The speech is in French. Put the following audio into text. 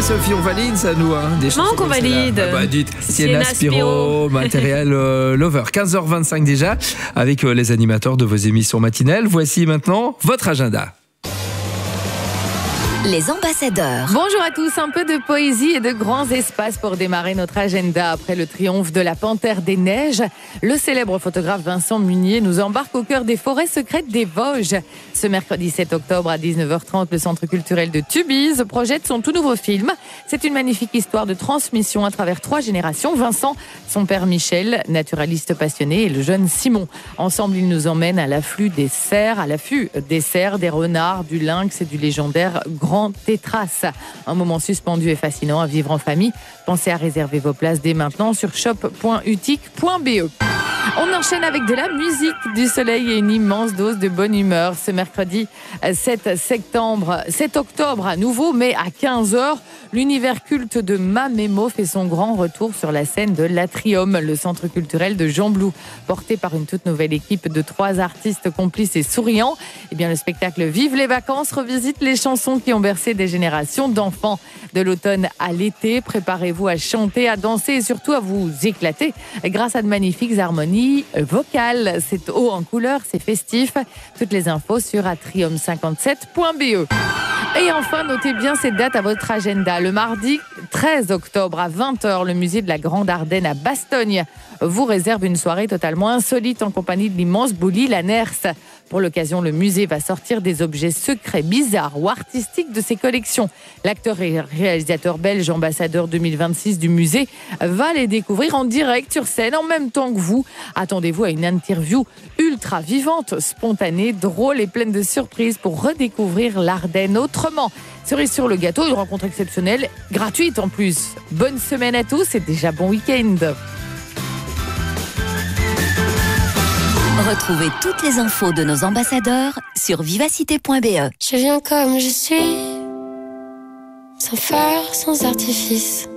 Sophie, on valide ça, nous, hein, des chansons qu'on comme celle-là. valide. Bah, dites, Sienna Spiro, Matériel Lover. 15h25 déjà, avec les animateurs de vos émissions matinales. Voici maintenant votre agenda. Les ambassadeurs. Bonjour à tous, un peu de poésie et de grands espaces pour démarrer notre agenda. Après le triomphe de la Panthère des Neiges, le célèbre photographe Vincent Munier nous embarque au cœur des forêts secrètes des Vosges. Ce mercredi 7 octobre à 19h30, le Centre culturel de Tubize projette son tout nouveau film. C'est une magnifique histoire de transmission à travers 3 générations. Vincent, son père Michel, naturaliste passionné, et le jeune Simon. Ensemble, ils nous emmènent à l'affût des cerfs, des renards, du lynx et du légendaire grand Tétras. Un moment suspendu et fascinant à vivre en famille. Pensez à réserver vos places dès maintenant sur shop.utic.be. On enchaîne avec de la musique, du soleil et une immense dose de bonne humeur. Ce mercredi 7 octobre à nouveau, mais à 15h, l'univers culte de Mamemo fait son grand retour sur la scène de l'Atrium, le centre culturel de Jean Blou. Porté par une toute nouvelle équipe de 3 artistes complices et souriants, eh bien, le spectacle Vive les vacances revisite les chansons qui ont bercé des générations d'enfants. De l'automne à l'été, préparez-vous à chanter, à danser et surtout à vous éclater grâce à de magnifiques harmonies vocales. C'est haut en couleur, c'est festif. Toutes les infos sur atrium57.be. Et enfin, notez bien cette dates à votre agenda. Le mardi 13 octobre à 20h, le musée de la Grande Ardenne à Bastogne vous réserve une soirée totalement insolite en compagnie de l'immense Bouli Lanners. Pour l'occasion, le musée va sortir des objets secrets, bizarres ou artistiques de ses collections. L'acteur et réalisateur belge, ambassadeur 2026 du musée, va les découvrir en direct sur scène en même temps que vous. Attendez-vous à une interview ultra vivante, spontanée, drôle et pleine de surprises pour redécouvrir l'Ardenne autrement. Cerise sur le gâteau, une rencontre exceptionnelle, gratuite en plus. Bonne semaine à tous et déjà bon week-end. Retrouvez toutes les infos de nos ambassadeurs sur vivacité.be. Je viens comme je suis, sans phare, sans artifice.